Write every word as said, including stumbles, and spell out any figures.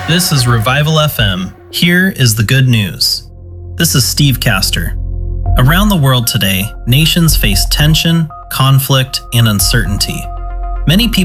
This is Revival F M. Here is the good news. This is Steve Castor. Around the world today, nations face tension, conflict, and uncertainty. Many people